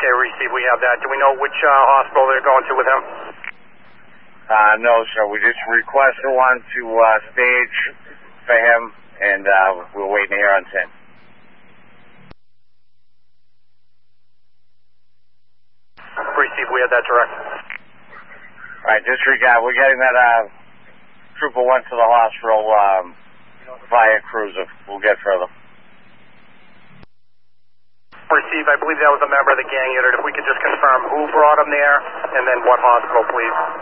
Okay, receive, we have that. Do we know which hospital they're going to with him? No, sir. We just requested one to stage for him, and we're waiting here on 10. Receive, we have that direct. All right, disregard. We're getting that trooper went to the hospital via cruiser. We'll get further. Receive, I believe that was a member of the gang unit. If we could just confirm who brought him there, and then what hospital, please.